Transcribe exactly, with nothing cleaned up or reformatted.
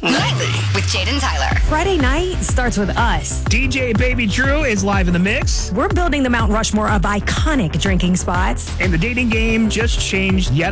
Nightly with Jaden Tyler. Friday night starts with us. D J Baby Drew is live in the mix. We're building the Mount Rushmore of iconic drinking spots. And the dating game just changed yet